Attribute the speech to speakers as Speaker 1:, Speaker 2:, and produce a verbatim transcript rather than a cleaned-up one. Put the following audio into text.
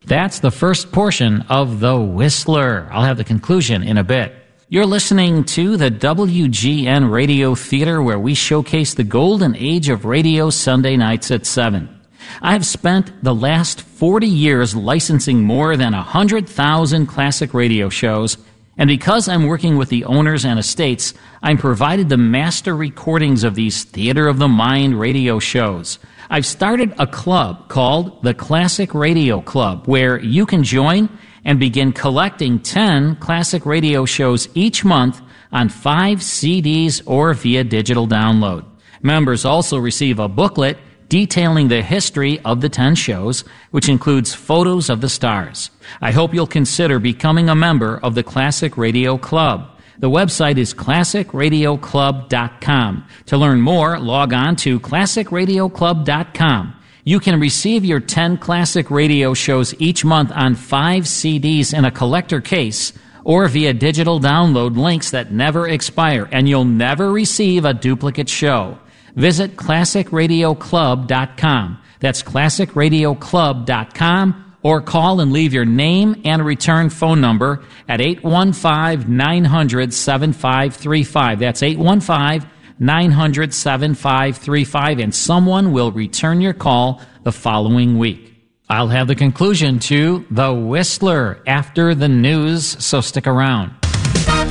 Speaker 1: That's the first portion of The Whistler. I'll have the conclusion in a bit. You're listening to the W G N Radio Theater, where we showcase the golden age of radio Sunday nights at seven. I have spent the last forty years licensing more than one hundred thousand classic radio shows, and because I'm working with the owners and estates, I'm provided the master recordings of these Theater of the Mind radio shows. I've started a club called the Classic Radio Club, where you can join and begin collecting ten classic radio shows each month on five C Ds or via digital download. Members also receive a booklet detailing the history of the ten shows, which includes photos of the stars. I hope you'll consider becoming a member of the Classic Radio Club. The website is classic radio club dot com. To learn more, log on to classic radio club dot com. You can receive your ten classic radio shows each month on five C Ds in a collector case or via digital download links that never expire, and you'll never receive a duplicate show. Visit classic radio club dot com. That's classic radio club dot com, or call and leave your name and return phone number at eight one five, nine hundred, seven five three five. That's eight one five, nine hundred, seven five three five, and someone will return your call the following week. I'll have the conclusion to The Whistler after the news, so stick around.